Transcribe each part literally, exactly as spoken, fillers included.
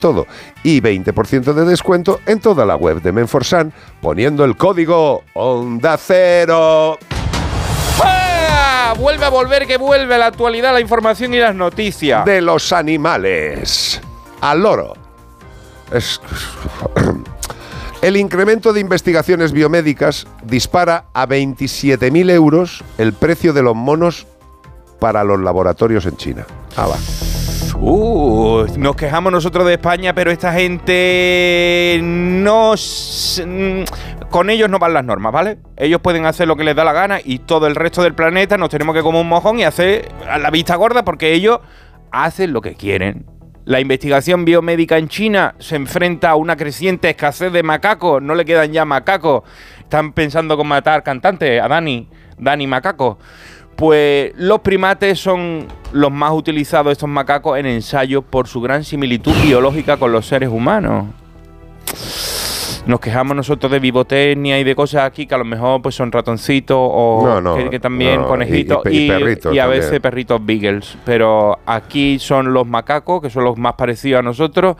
todo. Y veinte por ciento de descuento en toda la web de Menforsan poniendo el código Onda Cero. ¡Ah! Vuelve a volver, que vuelve a la actualidad, la información y las noticias. De los animales al loro. Es... El incremento de investigaciones biomédicas dispara a veintisiete mil euros el precio de los monos para los laboratorios en China. Ah, va. Uh, nos quejamos nosotros de España, pero esta gente no... Con ellos no van las normas, ¿vale? Ellos pueden hacer lo que les da la gana y todo el resto del planeta nos tenemos que comer un mojón y hacer a la vista gorda porque ellos hacen lo que quieren. La investigación biomédica en China se enfrenta a una creciente escasez de macacos. No le quedan ya macacos. Están pensando con matar cantantes, a Dani, Dani Macaco. Pues los primates son los más utilizados, estos macacos, en ensayos por su gran similitud biológica con los seres humanos. Nos quejamos nosotros de vivotecnia y de cosas aquí que a lo mejor pues son ratoncitos o no, no, que, que también no, conejitos y, y, y, perritos y a también. veces perritos beagles. Pero aquí son los macacos, que son los más parecidos a nosotros.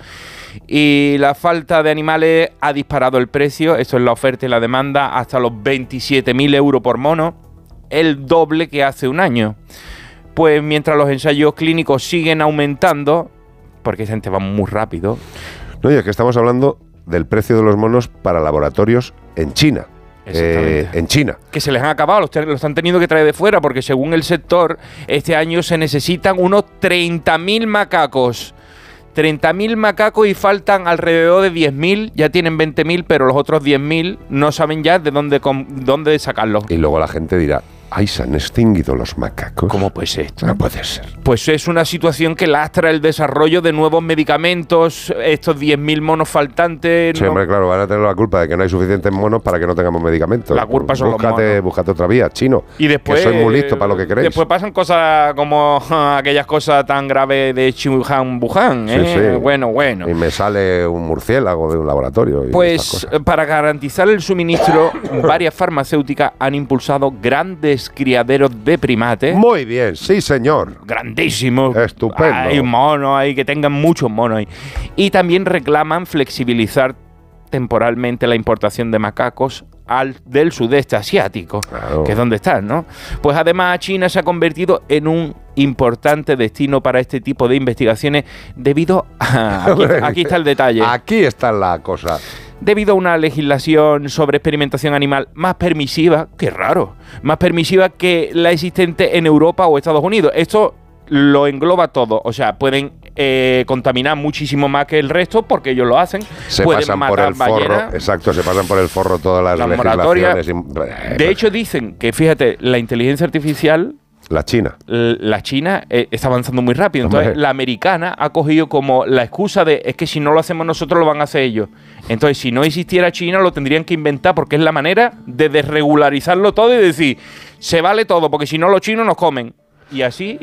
Y la falta de animales ha disparado el precio. Esto es la oferta y la demanda hasta los veintisiete mil euros por mono. El doble que hace un año. Pues mientras los ensayos clínicos siguen aumentando, porque esa gente va muy rápido. No, y es que estamos hablando del precio de los monos para laboratorios en China. Eh, en China. Que se les han acabado, los, los han tenido que traer de fuera, porque según el sector, este año se necesitan unos treinta mil macacos. treinta mil macacos y faltan alrededor de diez mil, ya tienen veinte mil, pero los otros diez mil no saben ya de dónde, con, dónde sacarlos. Y luego la gente dirá, ¡ay, se han extinguido los macacos! ¿Cómo puede ser esto? No puede ser. Pues es una situación que lastra el desarrollo de nuevos medicamentos, estos diez mil monos faltantes. Sí, no. hombre, claro, van a tener la culpa de que no hay suficientes monos para que no tengamos medicamentos. La culpa son búscate, los monos. Búscate otra vía, chino. Y después, que soy muy listo para lo que queréis. Después pasan cosas como aquellas cosas tan graves de Wuhan, Wuhan, ¿eh? Sí, sí. Bueno, bueno. Y me sale un murciélago de un laboratorio. Y Pues para garantizar el suministro, varias farmacéuticas han impulsado grandes criaderos de primates. Muy bien, sí, señor. Grandísimos. Estupendo. Hay monos ahí, que tengan muchos monos ahí. Y también reclaman flexibilizar temporalmente la importación de macacos al, del sudeste asiático, claro, que es donde están, ¿no? Pues además China se ha convertido en un importante destino para este tipo de investigaciones debido a... Aquí, aquí está el detalle. Aquí está la cosa. Debido a una legislación sobre experimentación animal más permisiva, qué raro, más permisiva que la existente en Europa o Estados Unidos. Esto lo engloba todo, o sea, pueden eh, contaminar muchísimo más que el resto porque ellos lo hacen. Se pueden pasan matar por el forro, ballenas, exacto, se pasan por el forro todas las, las legislaciones. moratorias. De hecho, dicen que, fíjate, la inteligencia artificial... La China. La China eh, está avanzando muy rápido. Entonces, Hombre. la americana ha cogido como la excusa de es que si no lo hacemos nosotros, lo van a hacer ellos. Entonces, si no existiera China, lo tendrían que inventar porque es la manera de desregularizarlo todo y decir, se vale todo, porque si no, los chinos nos comen. Y así...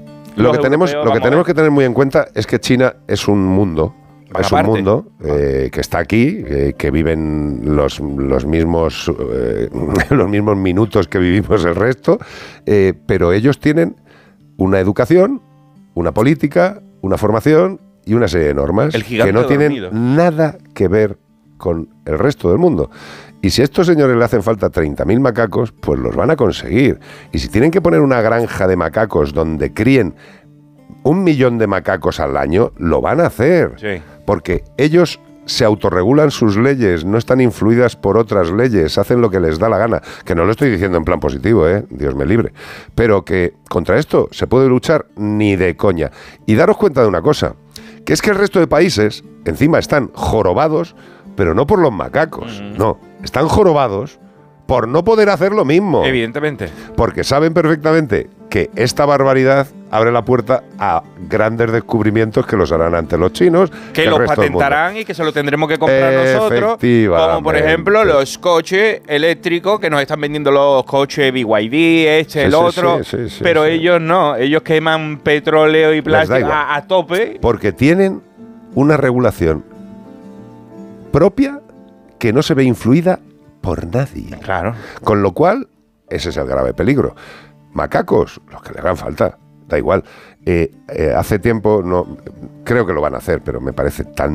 Lo que, tenemos, lo que tenemos que tener muy en cuenta es que China es un mundo. Van es un aparte. mundo eh, que está aquí, eh, que viven los, los, mismos, eh, los mismos minutos que vivimos el resto, eh, pero ellos tienen una educación, una política, una formación y una serie de normas El gigante que no tienen dormido. nada que ver con el resto del mundo. Y si a estos señores le hacen falta treinta mil macacos, pues los van a conseguir. Y si tienen que poner una granja de macacos donde críen un millón de macacos al año, lo van a hacer. Sí. Porque ellos se autorregulan sus leyes, no están influidas por otras leyes, hacen lo que les da la gana. Que no lo estoy diciendo en plan positivo, ¿eh? Dios me libre. Pero que contra esto se puede luchar ni de coña. Y daros cuenta de una cosa, que es que el resto de países encima están jorobados, pero no por los macacos, mm. no, están jorobados por no poder hacer lo mismo. Evidentemente. Porque saben perfectamente que esta barbaridad abre la puerta a grandes descubrimientos que los harán ante los chinos. Que, que los patentarán y que se lo tendremos que comprar nosotros. Como por ejemplo los coches eléctricos que nos están vendiendo los coches B Y D, este, sí, el sí, otro. Sí, sí, sí, pero sí. ellos no, ellos queman petróleo y plástico a, a tope. Porque tienen una regulación propia que no se ve influida por nadie. Claro. Con lo cual, ese es el grave peligro. Macacos, los que le hagan falta, da igual. Eh, eh, hace tiempo, no, creo que lo van a hacer, pero me parece tan